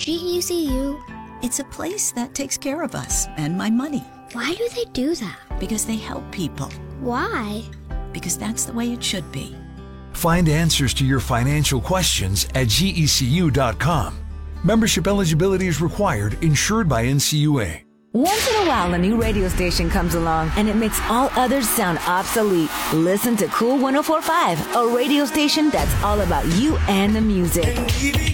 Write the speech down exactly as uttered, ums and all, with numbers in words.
G E C U? It's a place that takes care of us and my money. Why do they do that? Because they help people. Why? Because that's the way it should be. Find answers to your financial questions at G E C U dot com. Membership eligibility is required, insured by N C U A. Once in a while, a new radio station comes along and it makes all others sound obsolete. Listen to Cool one oh four point five, a radio station that's all about you and the music.